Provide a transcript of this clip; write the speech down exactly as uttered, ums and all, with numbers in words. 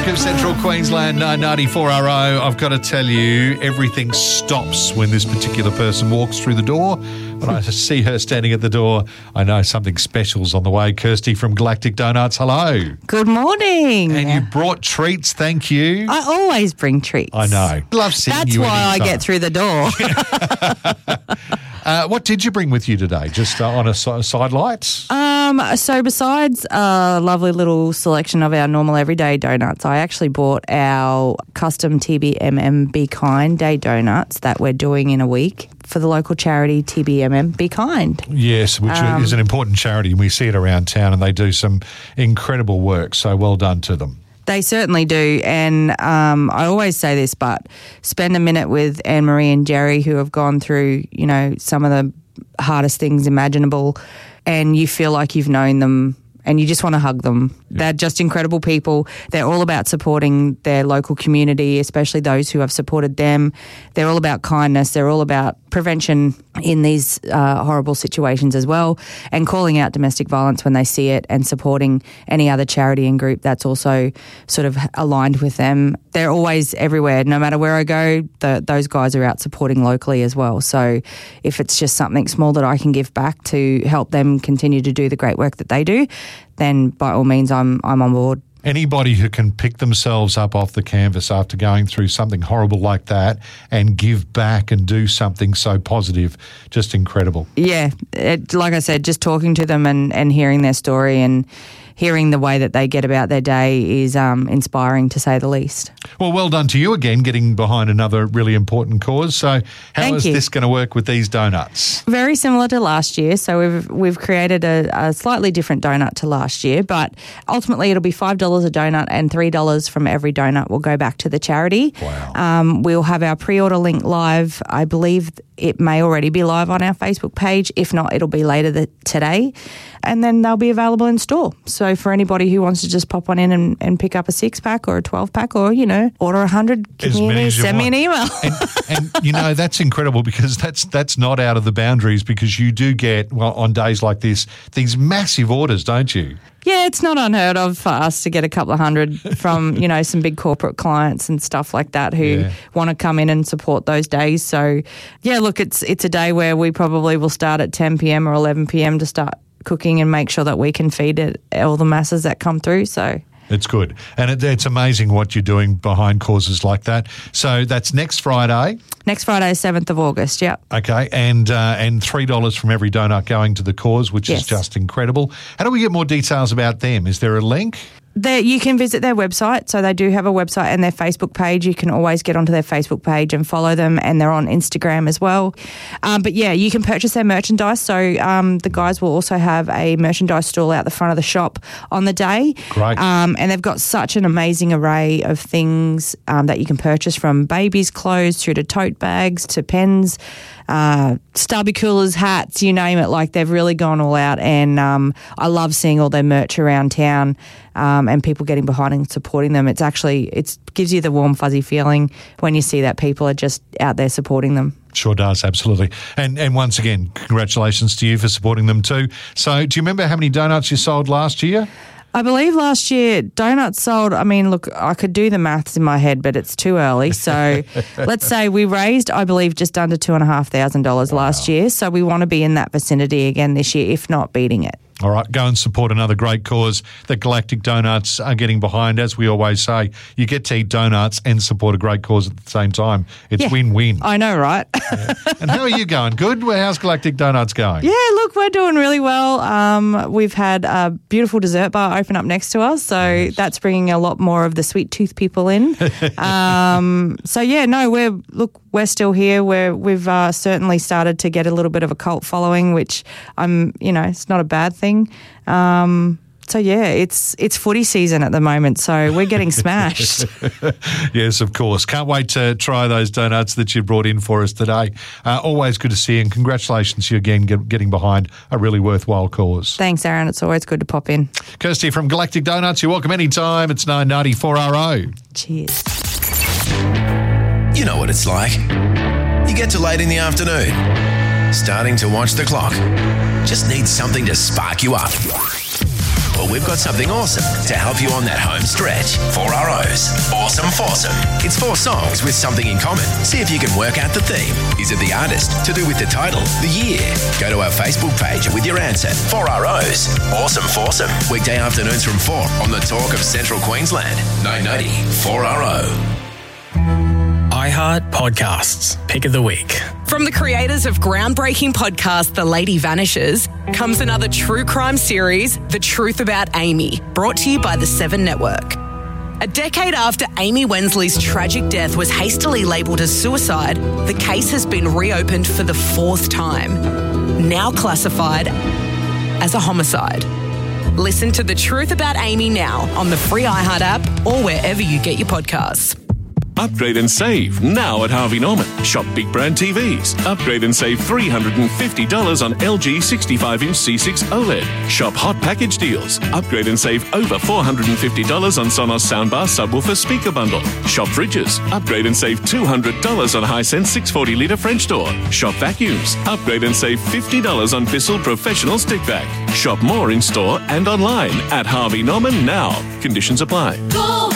Welcome, Central Queensland, nine ninety-four R O. I've got to tell you, everything stops when this particular person walks through the door. When I see her standing at the door, I know something special's on the way. Kirsty from Galactic Donuts, hello. Good morning. And you brought treats, thank you. I always bring treats. I know. Love seeing That's you why anytime. I get through the door. uh, what did you bring with you today? Just uh, on a si- side lights? Um, so besides a lovely little selection of our normal everyday donuts, I actually bought our custom T B M M Be Kind Day donuts that we're doing in a week for the local charity T B M M Be Kind. Yes, which Um, is an important charity, and we see it around town, and they do some incredible work, so well done to them. They certainly do, and um, I always say this, but spend a minute with Anne-Marie and Jerry, who have gone through, you know, some of the hardest things imaginable, and you feel like you've known them and you just want to hug them. Yeah. They're just incredible people. They're all about supporting their local community, especially those who have supported them. They're all about kindness. They're all about prevention in these uh, horrible situations as well, and calling out domestic violence when they see it, and supporting any other charity and group that's also sort of aligned with them. They're always everywhere. No matter where I go, the, those guys are out supporting locally as well. So if it's just something small that I can give back to help them continue to do the great work that they do, then by all means I'm I'm on board. Anybody who can pick themselves up off the canvas after going through something horrible like that and give back and do something so positive, just incredible. Yeah, it, like I said, just talking to them and, and hearing their story and hearing the way that they get about their day is um, inspiring, to say the least. Well, well done to you again, getting behind another really important cause. So how Thank is you. this going to work with these donuts? Very similar to last year. So we've we've created a, a slightly different donut to last year, but ultimately it'll be five dollars a donut, and three dollars from every donut will go back to the charity. Wow. Um, we'll have our pre-order link live. I believe it may already be live on our Facebook page. If not, it'll be later the, today. And then they'll be available in store. So for anybody who wants to just pop on in and, and pick up a six-pack or a twelve-pack, or, you know, order one hundred, give As me many an, as you send me want. an email. and, and, you know, that's incredible, because that's that's not out of the boundaries, because you do get, well, on days like this, these massive orders, don't you? Yeah, it's not unheard of for us to get a couple of hundred from, you know, some big corporate clients and stuff like that who Yeah. want to come in and support those days. So, yeah, look, it's it's a day where we probably will start at ten p.m. or eleven p.m. to start cooking and make sure that we can feed it all the masses that come through. So It's good. And it, it's amazing what you're doing behind causes like that. So that's next Friday. next Friday, seventh of August, yeah. Okay, and uh, and three dollars from every donut going to the cause, which Yes. is just incredible. How do we get more details about them? Is there a link? There, you can visit their website. So they do have a website and their Facebook page. You can always get onto their Facebook page and follow them, and they're on Instagram as well. Um, but yeah, you can purchase their merchandise. So um, the guys will also have a merchandise stall out the front of the shop on the day. Great. Um, and they've got such an amazing array of things um, that you can purchase, from babies' clothes through to tote bags to pens, uh, stubby coolers, hats, you name it. Like, they've really gone all out, and um, I love seeing all their merch around town. Um, and people getting behind and supporting them. It's actually, it gives you the warm, fuzzy feeling when you see that people are just out there supporting them. Sure does, absolutely. And and once again, congratulations to you for supporting them too. So do you remember how many donuts you sold last year? I believe last year donuts sold, I mean, look, I could do the maths in my head, but it's too early. So let's say we raised, I believe, just under two thousand five hundred dollars wow. last year. So we want to be in that vicinity again this year, if not beating it. All right, go and support another great cause that Galactic Donuts are getting behind. As we always say, you get to eat donuts and support a great cause at the same time. It's yeah, win-win. I know, right? Yeah. And how are you going? Good? Well, how's Galactic Donuts going? Yeah, look, we're doing really well. Um, we've had a beautiful dessert bar open up next to us, so nice. That's bringing a lot more of the sweet tooth people in. um, so, yeah, no, we're, look, we're still here. We're, we've uh, certainly started to get a little bit of a cult following, which I'm, you know, it's not a bad thing. Um, so yeah, it's it's footy season at the moment, so we're getting smashed. Yes, of course. Can't wait to try those donuts that you brought in for us today. Uh, always good to see you, and congratulations to you again get, getting behind a really worthwhile cause. Thanks, Aaron. It's always good to pop in. Kirsty from Galactic Donuts, you're welcome anytime. It's nine ninety-four R O. Cheers. You know what it's like. You get to late in the afternoon, starting to watch the clock. Just need something to spark you up. Well, we've got something awesome to help you on that home stretch. Four R O's. Awesome Foursome. It's four songs with something in common. See if you can work out the theme. Is it the artist? To do with the title? The year? Go to our Facebook page with your answer. Four R O's. Awesome Foursome. Weekday afternoons from four on the Talk of Central Queensland. nine ninety four R O. iHeart Podcasts. Pick of the week. From the creators of groundbreaking podcast The Lady Vanishes comes another true crime series, The Truth About Amy, brought to you by the Seven Network. A decade after Amy Wensley's tragic death was hastily labelled as suicide, the case has been reopened for the fourth time, now classified as a homicide. Listen to The Truth About Amy now on the free iHeart app or wherever you get your podcasts. Upgrade and save now at Harvey Norman. Shop big brand T Vs. Upgrade and save three hundred fifty dollars on L G sixty-five inch C six OLED. Shop hot package deals. Upgrade and save over four hundred fifty dollars on Sonos soundbar subwoofer speaker bundle. Shop fridges. Upgrade and save two hundred dollars on Hisense six hundred forty litre French door. Shop vacuums. Upgrade and save fifty dollars on Bissell professional stick vac. Shop more in store and online at Harvey Norman now. Conditions apply. Go